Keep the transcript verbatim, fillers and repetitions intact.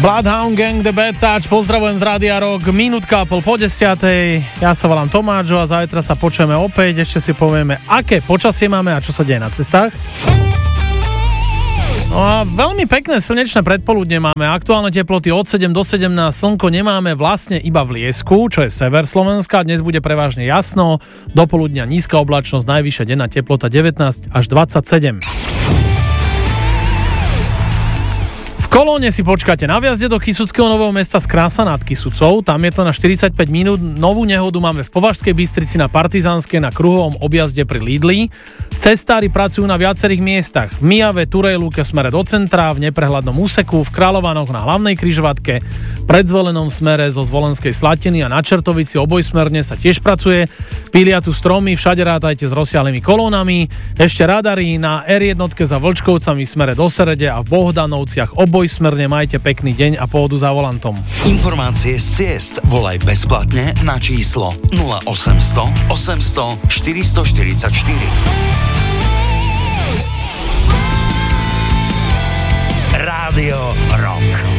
Bloodhound Gang, The Bad Touch, pozdravujem z Rádia Rock, minútka a pol po desiatej, ja sa volám Tomáčo a zajtra sa počujeme opäť, ešte si povieme, aké počasie máme a čo sa deje na cestách. No a veľmi pekné slnečné predpoludne máme, aktuálne teploty od sedem do sedemnásť, slnko nemáme vlastne iba v Liesku, čo je sever Slovenska, dnes bude prevažne jasno, do poludnia nízka oblačnosť, najvyššia denná teplota devätnásť až dvadsaťsedem. V Kolóne si počkáte na vjazde do Kysuckého Nového Mesta z Krása nad Kysucou, tam je to na štyridsaťpäť minút, novú nehodu máme v Považskej Bystrici na Partizánskej na kruhovom objazde pri Lidli. Cestári pracujú na viacerých miestach, v Mijave, Turej Lúke smere do centra, v neprehľadnom úseku, v Kráľovanoch na hlavnej križovatke, pred Zvolenom smere zo Zvolenskej Slatiny a na Čertovici obojsmerne sa tiež pracuje, pília tu stromy, všade rátajte s rozsialymi kolónami, ešte radary na er jedna za Vlčkovcami smere do Serede a v Bohdanovciach obojsmerne, majte pekný deň a pohodu za volantom. Informácie z ciest volaj bezplatne na číslo nula osemsto osemsto štyristoštyridsaťštyri.